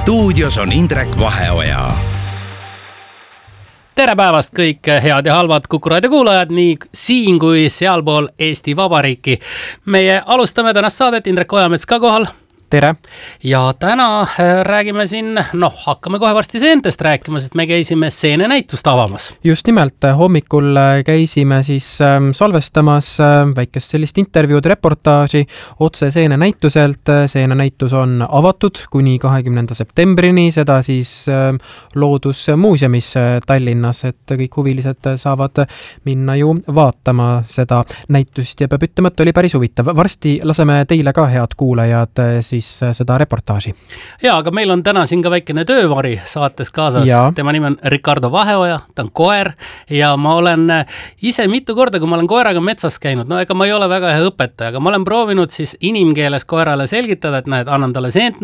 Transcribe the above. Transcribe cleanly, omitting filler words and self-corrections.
Stuudios on Indrek Vaheoja. Tere päevast kõik head ja halvad Kuku Raadio kuulajad nii siin kui sealpool Eesti Vabariiki. Meie alustame tänast saadet, Indrek Ojamets ka kohal. Tere! Ja täna räägime siin, hakkame kohe varsti seentest rääkima, sest me käisime seenenäitust avamas. Just nimelt, hommikul käisime siis salvestamas väikest sellist intervjuud, reportaaži otse seenenäituselt. Seenenäitus on avatud kuni 20. septembrini, seda siis Loodusmuuseumis Tallinnas, et kõik huvilised saavad minna ju vaatama seda näitust ja peab ütlema, et oli päris huvitav. Varsti laseme teile ka, head kuulajad, siis seda reportaaži. Ja, aga meil on täna siin ka väikene töövari saates kaasas. Ja. Tema nimi on Ricardo Vaheoja, ta on koer ja ma olen ise mitu korda, kui ma olen koeraga metsas käinud, ega ma ei ole väga hea õpetaja, aga ma olen proovinud siis inimkeeles koerale selgitada, et näed, annan talle seent